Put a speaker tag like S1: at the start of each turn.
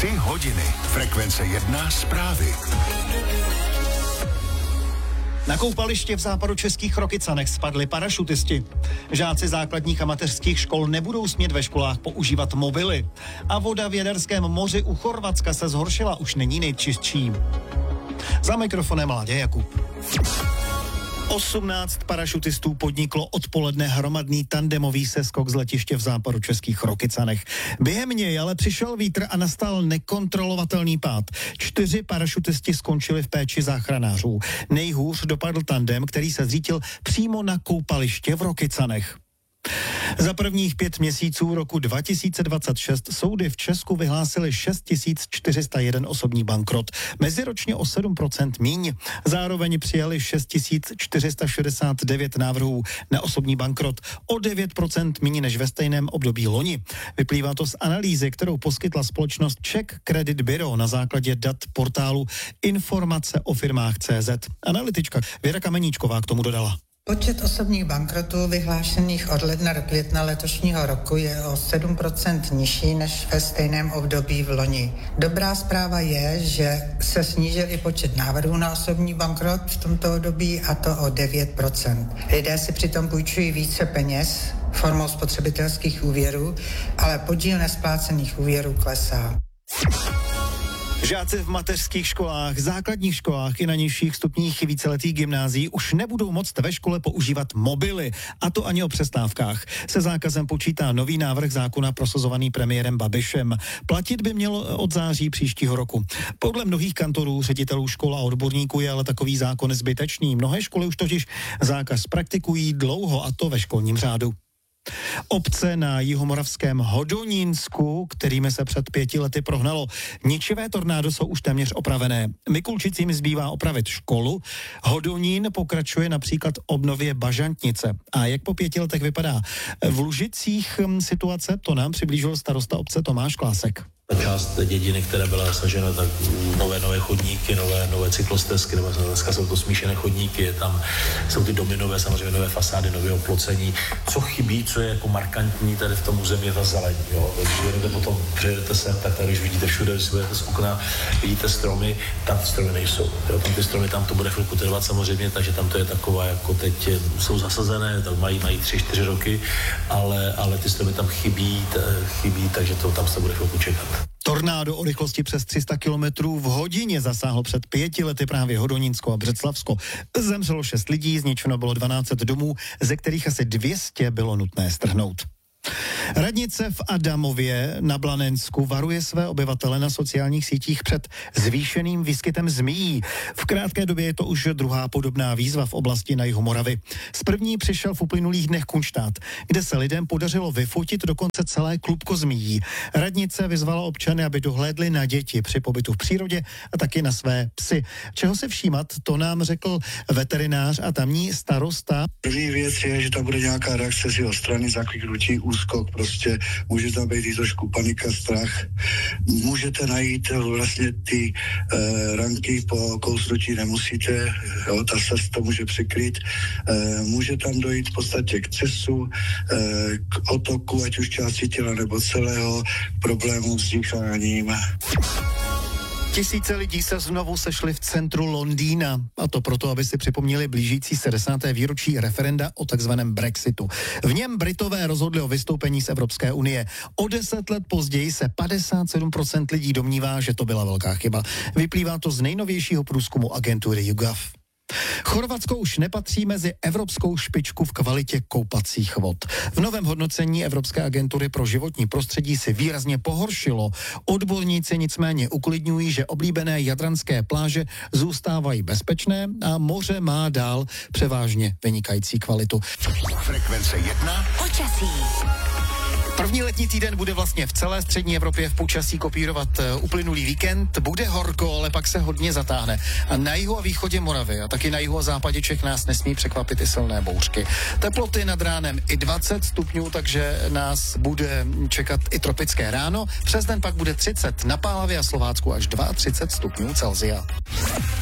S1: 3 hodiny. Frekvence 1 zprávy.
S2: Na koupaliště v západočeských Rokycanech spadli parašutisti. Žáci základních a mateřských škol nebudou smět ve školách používat mobily. A voda v Jaderském moři u Chorvatska se zhoršila, už není nejčistší. Za mikrofonem Láďa Jakub. 18 parašutistů podniklo odpoledne hromadný tandemový seskok z letiště v západočeských Rokycanech. Během něj ale přišel vítr a nastal nekontrolovatelný pád. 4 parašutisti skončili v péči záchranářů. Nejhůř dopadl tandem, který se zřítil přímo na koupaliště v Rokycanech. Za prvních 5 měsíců roku 2026 soudy v Česku vyhlásily 6401 osobní bankrot, meziročně o 7% míň. Zároveň přijali 6469 návrhů na osobní bankrot, o 9% míň než ve stejném období loni. Vyplývá to z analýzy, kterou poskytla společnost Czech Credit Bureau na základě dat portálu Informace o firmách.cz. Analytička Věra Kameníčková k tomu dodala.
S3: Počet osobních bankrotů vyhlášených od ledna do května letošního roku je o 7% nižší než ve stejném období v loni. Dobrá zpráva je, že se snížil i počet návrhů na osobní bankrot v tomto období, a to o 9%. Lidé si přitom půjčují více peněz formou spotřebitelských úvěrů, ale podíl nesplácených úvěrů klesá.
S2: Žáci v mateřských školách, základních školách i na nižších stupních víceletých gymnázií už nebudou moct ve škole používat mobily, a to ani o přestávkách. Se zákazem počítá nový návrh zákona prosazovaný premiérem Babišem. Platit by měl od září příštího roku. Podle mnohých kantorů, ředitelů škol a odborníků je ale takový zákon zbytečný. Mnohé školy už totiž zákaz praktikují dlouho, a to ve školním řádu. Obce na jihomoravském Hodonínsku, kterými se před 5 lety prohnalo ničivé tornádo, jsou už téměř opravené. Mikulčicím zbývá opravit školu. Hodonín pokračuje například obnově bažantnice. A jak po 5 letech vypadá v Lužicích situace, to nám přiblížil starosta obce Tomáš Klásek.
S4: Část dědiny, která byla zasažena, tak nové chodníky, nové cyklostezky, nebo dneska jsou to smíšené chodníky, jsou ty dominové, samozřejmě nové fasády, nové oplocení. Co chybí, co je jako markantní tady v tom území, je ta zeleň. Když potom přejedete sem, tak tady, když vidíte všude, když budete z okna, vidíte stromy, tam ty stromy nejsou. Tam ty stromy, tam to bude chvilku trvat samozřejmě, takže tam to je taková, jako teď jsou zasazené, tak mají 3-4 roky, ale ty stromy tam chybí, takže to tam se bude chvilku čekat.
S2: Tornádo o rychlosti přes 300 km v hodině zasáhlo před 5 lety právě Hodonínsko a Břeclavsko. Zemřelo 6 lidí, zničeno bylo 12 domů, ze kterých asi 200 bylo nutné strhnout. Radnice v Adamově na Blanensku varuje své obyvatele na sociálních sítích před zvýšeným výskytem zmíjí. V krátké době je to už druhá podobná výzva v oblasti na jihu Moravy. Z první přišel v uplynulých dnech Kunštát, kde se lidem podařilo vyfotit dokonce celé klubko zmíjí. Radnice vyzvala občany, aby dohlédli na děti při pobytu v přírodě a taky na své psy. Čeho se všímat, to nám řekl veterinář a tamní starosta.
S5: První věc je, že tam bude nějaká reakce z jeho strany, zakliknutí, úskok, prostě může tam být i trošku panika, strach. Můžete najít vlastně ty ranky po kousnutí, nemusíte, ta srst to může přikryt. Může tam dojít v podstatě k třesu, k otoku, ať už části těla nebo celého, problémů s dýcháním.
S2: Tisíce lidí se znovu sešli v centru Londýna, a to proto, aby si připomněli blížící se 10. výročí referenda o takzvaném Brexitu. V něm Britové rozhodli o vystoupení z Evropské unie. O 10 let později se 57% lidí domnívá, že to byla velká chyba. Vyplývá to z nejnovějšího průzkumu agentury YouGov. Chorvatsko už nepatří mezi evropskou špičku v kvalitě koupacích vod. V novém hodnocení Evropské agentury pro životní prostředí si výrazně pohoršilo. Odborníci nicméně uklidňují, že oblíbené jadranské pláže zůstávají bezpečné a moře má dál převážně vynikající kvalitu.
S1: Frekvence 1.
S2: Počasí. První letní týden bude vlastně v celé střední Evropě v počasí kopírovat uplynulý víkend. Bude horko, ale pak se hodně zatáhne. A na jihu a východě Moravy a taky na jihu a západě Čech nás nesmí překvapit i silné bouřky. Teploty nad ránem i 20 stupňů, takže nás bude čekat i tropické ráno. Přes den pak bude 30 na Pálavě a Slovácku až 32 stupňů Celsia.